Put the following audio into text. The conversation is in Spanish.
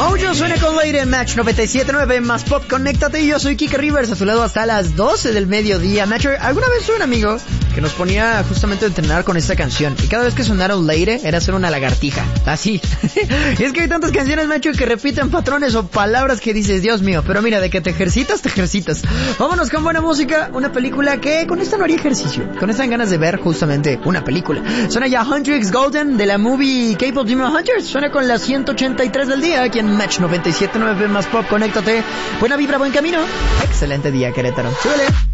Mojo suena con Lady en Match 97.9 más pop. Conéctate, y yo soy Kike Rivers, a tu lado hasta las 12 del mediodía. Matcher, alguna vez tuve un amigo que nos ponía justamente a entrenar con esta canción, y cada vez que sonara un Lady era hacer una lagartija, así. Y es que hay tantas canciones, Matcher, que repiten patrones o palabras que dices, Dios mío, pero mira, de que te ejercitas, te ejercitas. Vámonos con buena música, una película que con esta no haría ejercicio, con esta ganas de ver justamente una película. Suena ya Huntrix Golden de la movie K-Pop Demon Hunters, suena con la 183 del día, aquí en Match 97.9 más pop. Conéctate, buena vibra, buen camino, excelente día, Querétaro, súbele.